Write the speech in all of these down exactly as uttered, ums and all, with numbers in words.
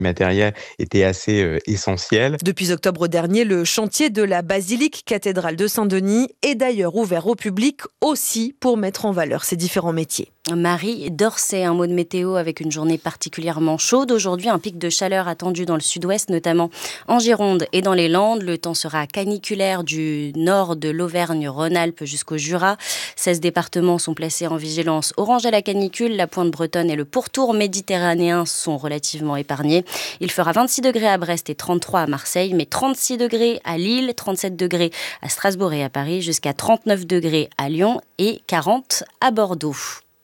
matériel était assez euh, essentiel. Depuis octobre dernier, le chantier de la basilique cathédrale de Saint-Denis est d'ailleurs ouvert au public aussi pour mettre en valeur ces différents métiers. Marie Dorcet, un mot de météo avec une journée particulièrement chaude. Aujourd'hui, un pic de chaleur attendu dans le sud-ouest, notamment en Gironde et dans les Landes. Le temps sera caniculaire du nord de l'Auvergne-Rhône-Alpes jusqu'au Jura. seize départements sont placés en vigilance orange à la canicule. La pointe bretonne et le pourtour méditerranéen sont relativement épargnés. Il fera vingt-six degrés à Brest et trente-trois à Marseille, mais trente-six degrés à Lille, trente-sept degrés à Strasbourg et à Paris, jusqu'à trente-neuf degrés à Lyon et quarante à Bordeaux.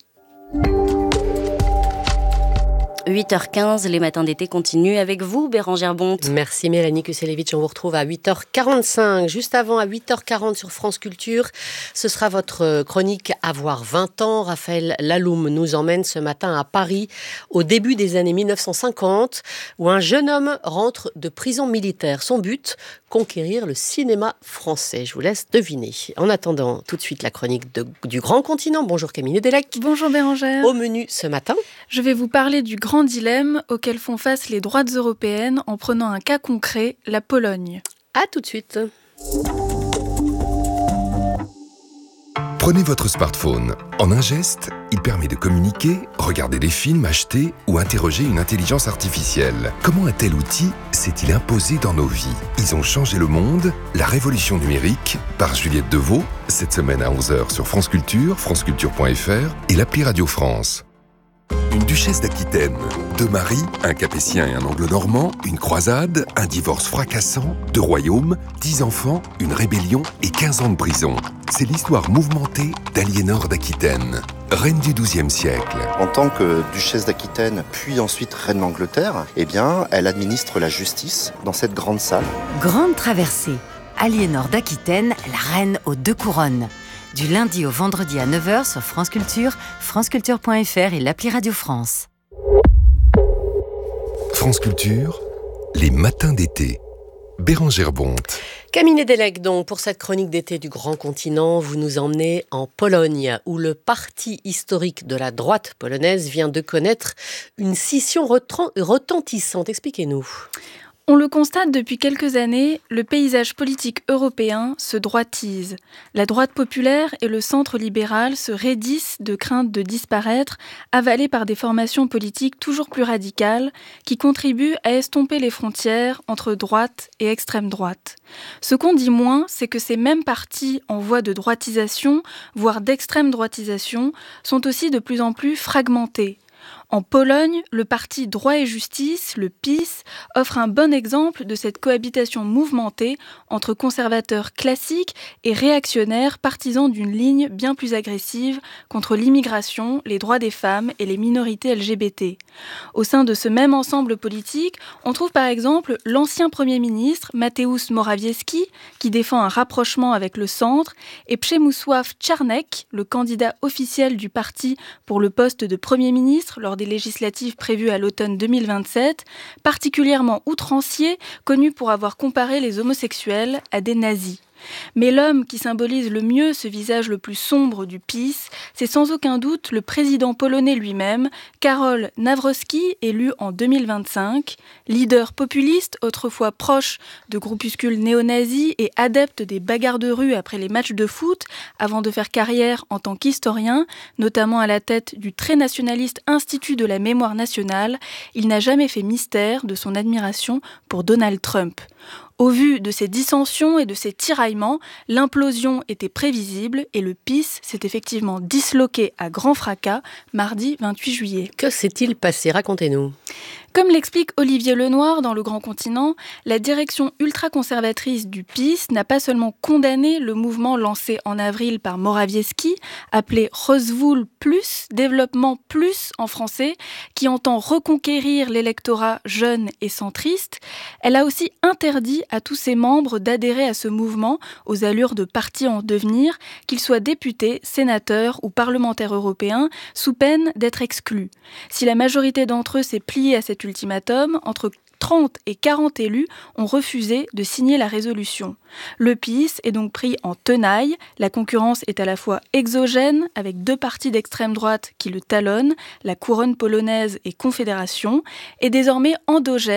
huit heures quinze, les matins d'été continuent avec vous, Bérangère Bonte. Merci Mélanie Kuselevitch, on vous retrouve à huit heures quarante-cinq. Juste avant, à huit heures quarante sur France Culture, ce sera votre chronique Avoir vingt ans. Raphaël Laloum nous emmène ce matin à Paris, au début des années mille neuf cent cinquante, où un jeune homme rentre de prison militaire. Son but, conquérir le cinéma français. Je vous laisse deviner. En attendant, tout de suite la chronique de, du Grand Continent. Bonjour Camille Nedelec. Bonjour Bérangère. Au menu ce matin, je vais vous parler du grand dilemme auquel font face les droites européennes en prenant un cas concret, la Pologne. À tout de suite. Prenez votre smartphone. En un geste, il permet de communiquer, regarder des films, acheter ou interroger une intelligence artificielle. Comment un tel outil s'est-il imposé dans nos vies ? Ils ont changé le monde, la révolution numérique, par Juliette Deveau, cette semaine à onze heures sur France Culture, franceculture point f r et l'appli Radio France. Une duchesse d'Aquitaine, deux maris, un capétien et un anglo-normand, une croisade, un divorce fracassant, deux royaumes, dix enfants, une rébellion et quinze ans de prison. C'est l'histoire mouvementée d'Aliénor d'Aquitaine, reine du douzième siècle. En tant que duchesse d'Aquitaine, puis ensuite reine d'Angleterre, eh bien, elle administre la justice dans cette grande salle. Grande traversée, Aliénor d'Aquitaine, la reine aux deux couronnes. Du lundi au vendredi à neuf heures sur France Culture, franceculture point f r et l'appli Radio France. France Culture, les matins d'été. Bérangère Bonte. Camille Nedelec, donc, pour cette chronique d'été du Grand Continent, vous nous emmenez en Pologne, où le parti historique de la droite polonaise vient de connaître une scission retentissante. Expliquez-nous. On le constate depuis quelques années, le paysage politique européen se droitise. La droite populaire et le centre libéral se raidissent de crainte de disparaître, avalés par des formations politiques toujours plus radicales qui contribuent à estomper les frontières entre droite et extrême droite. Ce qu'on dit moins, c'est que ces mêmes partis en voie de droitisation, voire d'extrême droitisation, sont aussi de plus en plus fragmentés. En Pologne, le parti Droit et Justice, le PiS, offre un bon exemple de cette cohabitation mouvementée entre conservateurs classiques et réactionnaires partisans d'une ligne bien plus agressive contre l'immigration, les droits des femmes et les minorités L G B T. Au sein de ce même ensemble politique, on trouve par exemple l'ancien Premier ministre Mateusz Morawiecki, qui défend un rapprochement avec le centre, et Przemysław Czarnek, le candidat officiel du parti pour le poste de Premier ministre lors des législatives prévues à l'automne deux mille vingt-sept, particulièrement outrancier, connu pour avoir comparé les homosexuels à des nazis. Mais l'homme qui symbolise le mieux ce visage le plus sombre du PiS, c'est sans aucun doute le président polonais lui-même, Karol Nawrocki, élu en deux mille vingt-cinq. Leader populiste, autrefois proche de groupuscules néo-nazis et adepte des bagarres de rue après les matchs de foot, avant de faire carrière en tant qu'historien, notamment à la tête du très nationaliste Institut de la mémoire nationale, il n'a jamais fait mystère de son admiration pour Donald Trump. Au vu de ces dissensions et de ces tiraillements, l'implosion était prévisible et le PiS s'est effectivement disloqué à grand fracas mardi vingt-huit juillet. Que s'est-il passé ? Racontez-nous. Comme l'explique Olivier Lenoir dans Le Grand Continent, la direction ultra-conservatrice du PiS n'a pas seulement condamné le mouvement lancé en avril par Morawiecki, appelé Rozwól Plus, développement plus en français, qui entend reconquérir l'électorat jeune et centriste, elle a aussi interdit à tous ses membres d'adhérer à ce mouvement aux allures de parti en devenir, qu'ils soient députés, sénateurs ou parlementaires européens, sous peine d'être exclus. Si la majorité d'entre eux s'est pliée à cet ultimatum, entre trente et quarante élus ont refusé de signer la résolution. Le P I S est donc pris en tenaille. La concurrence est à la fois exogène, avec deux partis d'extrême droite qui le talonnent, la couronne polonaise et Confédération, et désormais endogène,